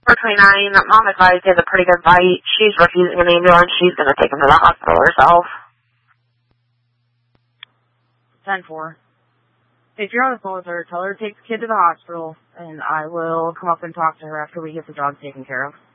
429, Mom advised he has a pretty good bite. She's refusing an ambulance. She's going to take him to the hospital herself. 10-4. If you're on the phone with her, tell her to take the kid to the hospital, and I will come up and talk to her after we get the dog taken care of.